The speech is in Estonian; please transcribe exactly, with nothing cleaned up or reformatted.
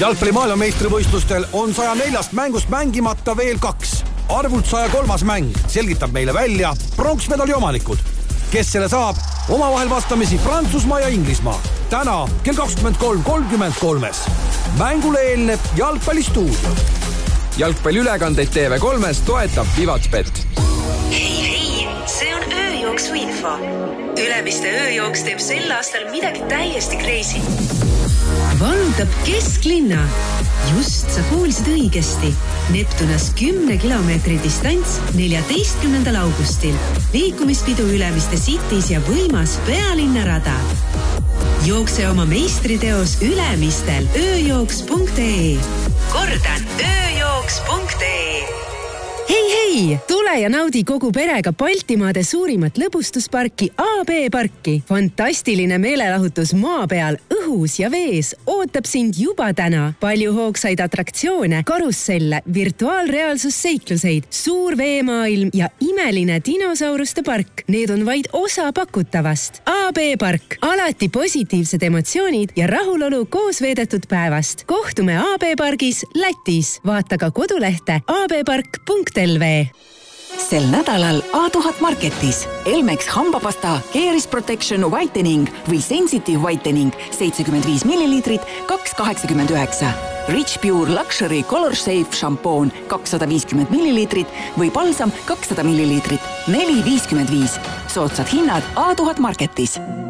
Jalgpalli maailmameistrivõistlustel on saja neljast mängust mängimata veel kaks. Arvult saja kolmas mäng selgitab meile välja pronksmedali omanikud, kes selle saab omavahel vastamisi Prantsusmaa ja Inglismaa. Täna kell kakskümmend kolm kolmkümmend kolmes. Mängule eelneb jalgpallistuudio. Jalgpalliülekandeid T V kolmes toetab Vivatspet. Hei, hei, see on ööjooksu info. Ülemiste ööjooks teeb sel aastal midagi täiesti crazy. Valutab kesklinna. Just sa kuulsid õigesti. Neptunas kümne kilomeetri distants neljateistkümnendal augustil. Liikumispidu Ülemiste Cities ja võimas pealinnarada. Jookse oma meistriteos Ülemistel ööjooks punkt ee. Kordan, ööjooks punkt ee. Hei, hei! Tule ja naudi kogu perega Baltimaade suurimat lõbustusparki A B parki. Fantastiline meelelahutus maa peal, õhus ja vees ootab sind juba täna. Palju hoogsaid atraktsioone, karusselle, virtuaalreaalsusseikluseid, suur veemaailm ja imeline dinosauruste park. Need on vaid osa pakutavast. A B park. Alati positiivsed emotsioonid ja rahulolu koos veedetud päevast. Kohtume A B pargis Lätis. Vaata ka kodulehte a b park punkt l v. Sel nädalal A tuhat Marketis Elmex hambapasta Caris Protection Whitening või Sensitive Whitening seitsekümmend viis milliliitrit kaks kaheksakümmend üheksa. Rich Pure Luxury Color Safe šampoon kakssada viiskümmend milliliitrit või balsam kakssada milliliitrit neli viiskümmend viis. Soodsad hinnad A tuhat Marketis.